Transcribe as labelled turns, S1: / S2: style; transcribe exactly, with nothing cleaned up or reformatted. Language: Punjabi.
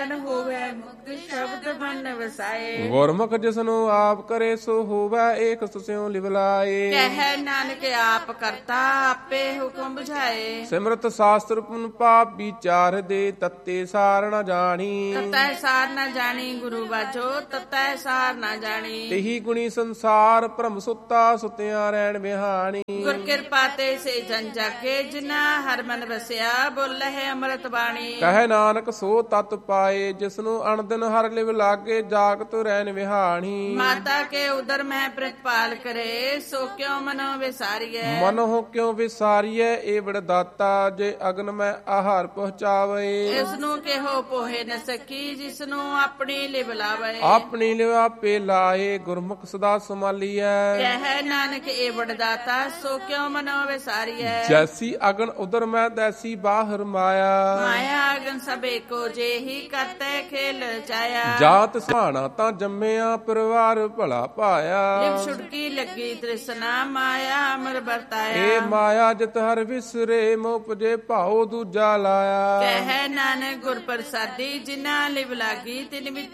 S1: ਚਰਨ ਹੋਵੇ ਮੁਕਤ ਸ਼ਬਦ ਮਨ ਵਸਾਏ।
S2: ਗੁਰਮੁਖ ਜਿਸਨੂੰ ਆਪ ਕਰੇ ਸੋ ਹੋਵੇ ਏਕ ਸੁਸਿਉ ਲਿਵਲਾਏ।
S1: ਕਹਿ ਨਾਨਕ ਆਪ ਕਰਤਾ ਆਪੇ ਹੁਕਮ ਬੁਝਾਏ।
S2: ਸਿਮਰਤ ਸ਼ਾਸਤਰ ਪੁਨ ਪਾਪ ਵਿਚਾਰ ਦੇ ਤੱਤੇ ਸਾਰ ਨ ਜਾਣੀ।
S1: ਤਤੈ ਸਾਰ ਨਾ ਜਾਣੀ ਗੁਰੂ ਬਾਝੋ ਤਤੈ ਸਾਰ ਨਾ ਜਾਣੀ।
S2: ਤੇਹੀ ਗੁਣੀ ਸੰਸਾਰ ਭ੍ਰਮ ਸੁੱਤਾ ਸੁਤਿਆਂ ਰਹਿਣ ਬਿਹਾਣੀ।
S1: ਗੁਰ ਕਿਰਪਾ ਤੇ ਸੇ ਜਨ ਜਾਗੇ ਜਿਨਾ ਹਰ ਮਨ ਵਸਿਆ ਬੋਲੇ ਅੰਮ੍ਰਿਤ ਬਾਣੀ।
S2: ਕਹੇ ਨਾਨਕ ਸੋ ਤਤ ਪਾਏ ਜਿਸਨੂੰ ਅਣਦਿਨ ਹਰ ਲਿਵ ਲਾਗੇ ਜਾਗਤ ਰਹਿਣ ਵਿਹਾਣੀ।
S1: ਮਾਤਾ ਕੇ ਉਦਰ ਮੈਂ ਪ੍ਰਤਪਾਲ ਕਰੇ ਸੋ ਕਿਉ ਮਨੋ ਵਿਸਾਰੀਐ।
S2: ਮਨੋ ਕਿਉ ਵਿਸਾਰੀਐ ਏ ਬੜ ਦਾਤਾ ਜੇ ਅਗਨ ਮੈਂ ਆਹਾਰ ਪਹੁੰਚਾਵੇ।
S1: ਇਸ ਨੂੰ ਕਿਹੋ ਪੋਹੇ ਨ ਸਕੀ ਜਿਸ ਨੂੰ ਆਪਣੀ ਲਿਵ ਲਾਵੇ।
S2: ਆਪਣੀ ਲਿਵ ਆਪੇ ਲਾਏ ਗੁਰਮੁਖ ਸਦਾ ਸੰਭਾਲੀਐ।
S1: ਕਹਿ ਨਾਨਕ ਏ ਬੜ ਦਾਤਾ ਸੋ ਕਿਉ ਮਨੋ ਵਿਸਾਰੀਐ।
S2: ਜੈਸੀ ਅਗਨ ਉਦਰ ਮੈਂ ਤੈਸੀ ਬਾਹਰ ਮਾਇਆ।
S1: ਮਾਇਆ ਅਗਨ ਸਭੇ ਕੋ जेहि करते खेल चाया।
S2: जात सहाना ता जम्मिया परिवार भला पाया।
S1: लिप छुड़की लगी तृष्णा माया अमर बरताया।
S2: ए माया जित हर विसरे मोपजे भाओ दूजा लाया।
S1: कह नानक गुर प्रसादी जिना लिव लागी तिन विच